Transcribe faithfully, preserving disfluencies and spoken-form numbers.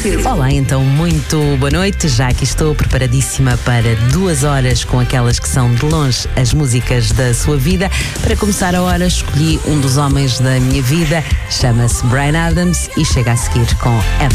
cedo. Olá, então, muito boa noite. Já aqui estou preparadíssima para duas horas com aquelas que são de longe as músicas da sua vida. Para começar a hora, escolhi um dos homens da minha vida, chama-se Bryan Adams e chega a seguir com